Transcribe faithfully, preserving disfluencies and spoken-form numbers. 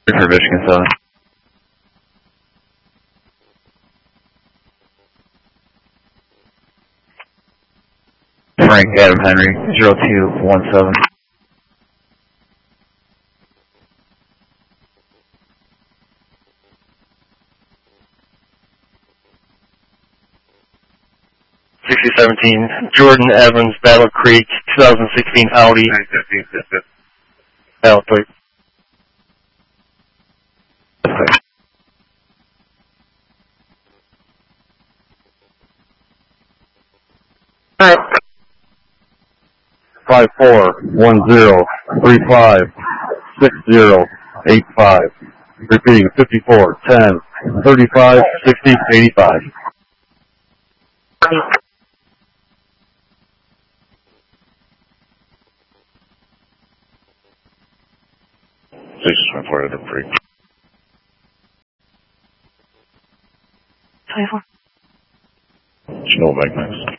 For Michigan seven. Frank Adam Henry, zero two one seven. sixty seventeen, Jordan Evans, Battle Creek, twenty sixteen Audi. Battle Creek. Alright. Five four one zero three five six zero eight five. Repeating fifty four ten thirty five sixty eighty five. Six reported a freak. twenty-four. Chill back next.